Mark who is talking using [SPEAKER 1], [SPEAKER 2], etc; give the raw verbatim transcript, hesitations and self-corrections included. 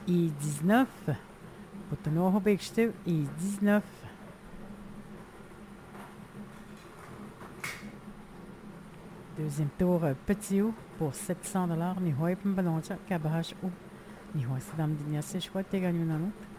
[SPEAKER 1] I dix-neuf. Botanoho Bekstev, I dix-neuf. Deuxième tour, petit ou pour sept cents dollars. Ni hoipen baloncha, kabahash ou. Ni hoisidam dinyase, je crois que tu gagnes une autre.